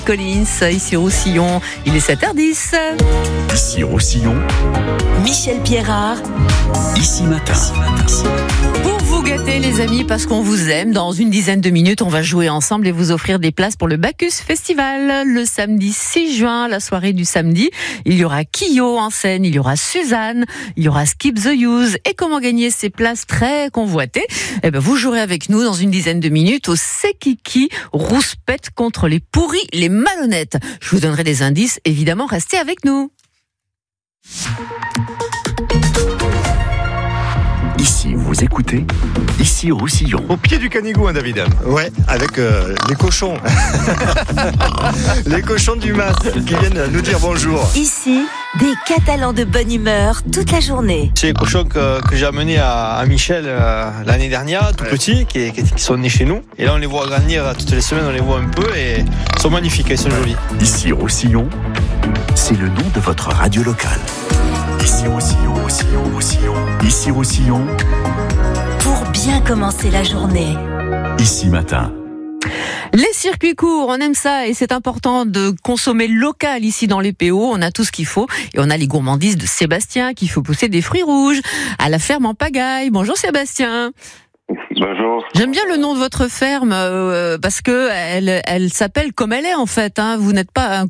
Collins, ici Roussillon, il est 7h10. Ici Roussillon, Michel Pierrard, Ici Matin. Pour vous gâter les amis, parce qu'on vous aime, dans une dizaine de minutes, on va jouer ensemble et vous offrir des places pour le Bacchus Festival. Le samedi 6 juin, la soirée du samedi, il y aura Kyo en scène, il y aura Suzanne, il y aura Skip the Use. Et comment gagner ces places très convoitées? Vous jouerez avec nous dans une dizaine de minutes au C'est Kiki, rouspète contre les pourris, les malhonnêtes. Je vous donnerai des indices, évidemment, restez avec nous. Ici, vous écoutez Ici Roussillon. Au pied du Canigou, hein, David. Ouais, avec les cochons. Les cochons du Mas qui viennent nous dire bonjour. ici, des Catalans de bonne humeur toute la journée. C'est les cochons que j'ai amenés à Michel l'année dernière, tout petits, qui sont nés chez nous. Et là, on les voit grandir toutes les semaines, on les voit un peu et ils sont magnifiques, ils sont jolis. Ici Roussillon, c'est le nom de votre radio locale. Ici Roussillon, Roussillon, Roussillon. Ici Roussillon, Pour bien commencer la journée. Ici Matin. Les circuits courts, on aime ça et c'est important de consommer local ici dans les PO. On a tout ce qu'il faut et on a les gourmandises de Sébastien qu'il faut pousser des fruits rouges à la ferme en pagaille. Bonjour Sébastien. Bonjour. J'aime bien le nom de votre ferme parce que elle s'appelle comme elle est en fait. Hein. Vous n'êtes pas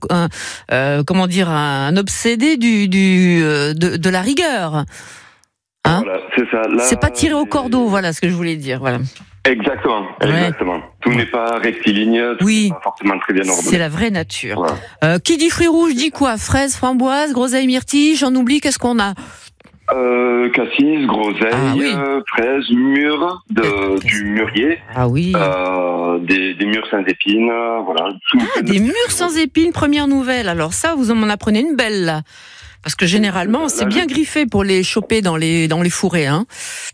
un obsédé de la rigueur. Hein, Voilà, c'est ça. Là, c'est pas tiré au cordeau, voilà ce que je voulais dire. Voilà. Exactement. Tout n'est pas rectiligne, tout Oui. n'est pas forcément très bien ordonné. C'est la vraie nature. Voilà. Qui dit fruits rouges dit quoi? Fraises, framboises, groseilles, myrtilles, j'en oublie, qu'est-ce qu'on a? Cassis, groseille, fraises, mûres, du mûrier, Ah oui. des mûres sans épines, voilà. Des mûres sans épines, première nouvelle. Alors ça, vous m'en apprenez une belle là. Parce que généralement, c'est bien griffé pour les choper dans les fourrés. Hein.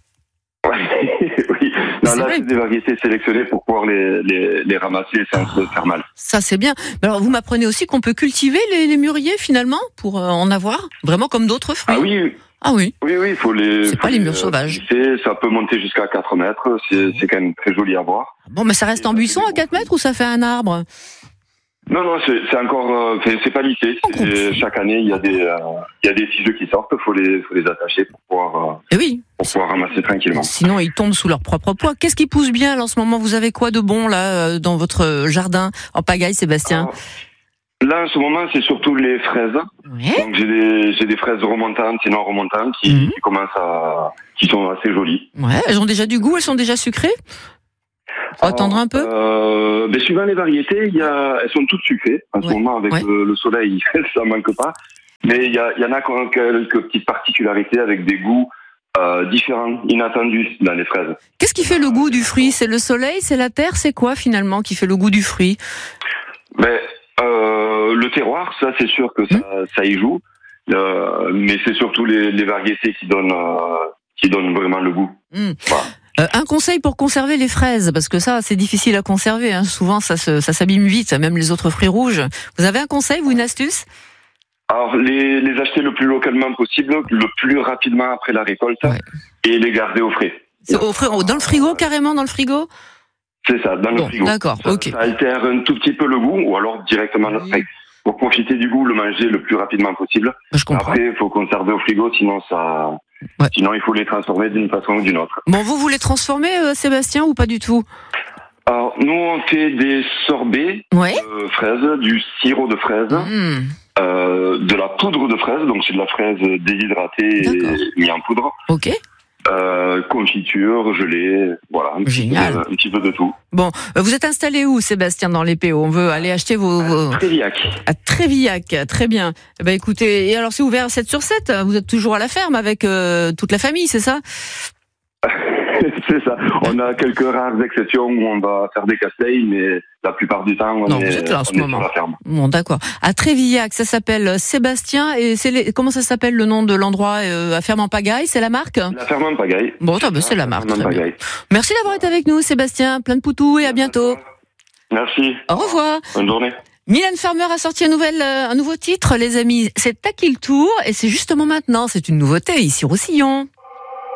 Oui. Non, C'est là, vrai. c'est des variétés sélectionnées pour pouvoir les ramasser sans se faire mal. Ça, c'est bien. Mais alors, vous m'apprenez aussi qu'on peut cultiver les mûriers finalement pour en avoir, vraiment comme d'autres fruits. Ah oui. Ah oui. Oui, il faut les. C'est pas les mûres sauvages. Ça peut monter jusqu'à 4 mètres. C'est quand même très joli à voir. Bon, mais ça reste en buisson à 4 mètres ou ça fait un arbre? Non, c'est encore, c'est pas lissé. Chaque année, il y a des tiges qui sortent. Faut les attacher pour pouvoir ramasser tranquillement. Sinon, ils tombent sous leur propre poids. Qu'est-ce qui pousse bien là, en ce moment? Vous avez quoi de bon là dans votre jardin en pagaille, Sébastien? Là, en ce moment, c'est surtout les fraises. Ouais. Donc, j'ai des fraises remontantes et non remontantes qui sont assez jolies. Ouais. Elles ont déjà du goût, elles sont déjà sucrées. Attendre un peu. Suivant les variétés, elles sont toutes sucrées. En ce moment, avec le soleil, ça manque pas. Mais il y en a qui ont quelques petites particularités avec des goûts différents, inattendus dans les fraises. Qu'est-ce qui fait le goût du fruit? C'est le soleil, c'est la terre, c'est quoi finalement qui fait le goût du fruit? Le terroir, ça c'est sûr que ça y joue. Mais c'est surtout les variétés qui donnent vraiment le goût. Voilà. Un conseil pour conserver les fraises, parce que ça, c'est difficile à conserver. Hein. Souvent, ça s'abîme vite, même les autres fruits rouges. Vous avez un conseil, vous, une astuce? Alors, les acheter le plus localement possible, le plus rapidement après la récolte, et les garder au frais. Dans le frigo, carrément dans le frigo? C'est ça, dans le frigo. D'accord, ok. Ça altère un tout petit peu le goût, ou alors directement le frais. Pour profiter du goût, le manger le plus rapidement possible. Je comprends. Après, il faut conserver au frigo, sinon il faut les transformer d'une façon ou d'une autre. Bon, vous les transformer, Sébastien, ou pas du tout? Alors, nous, on fait des sorbets de fraises, du sirop de fraises, de la poudre de fraise, donc c'est de la fraise déshydratée et mise en poudre. Ok. Confiture, gelée, voilà. Génial. Un petit peu de tout. Bon, vous êtes installé où, Sébastien, dans les PO? On veut aller acheter vos... Trévillac. À Trévillac, très bien. Écoutez, et alors c'est ouvert 7/7? Vous êtes toujours à la ferme avec toute la famille, c'est ça? C'est ça. On a quelques rares exceptions où on va faire des casse-têilles, mais la plupart du temps, on est là en ce moment. sur la ferme. Bon, d'accord. À Trévillac, ça s'appelle Sébastien, et comment ça s'appelle le nom de l'endroit à ferme en pagaille? C'est la marque? La ferme en pagaille. Bon, c'est la marque. Très bien. Merci d'avoir été avec nous, Sébastien. Plein de poutous et à bientôt. Merci. Au revoir. Bonne journée. Mylène Farmer a sorti un nouveau titre, les amis. C'est À qui le tour? Et c'est justement maintenant. C'est une nouveauté ici au Roussillon.